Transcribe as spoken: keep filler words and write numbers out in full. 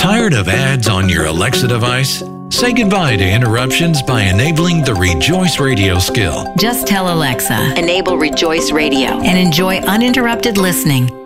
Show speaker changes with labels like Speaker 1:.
Speaker 1: Tired of ads on your Alexa device? Say goodbye to interruptions by enabling the Rejoice Radio skill.
Speaker 2: Just tell Alexa,
Speaker 3: enable Rejoice Radio,
Speaker 2: and enjoy uninterrupted listening.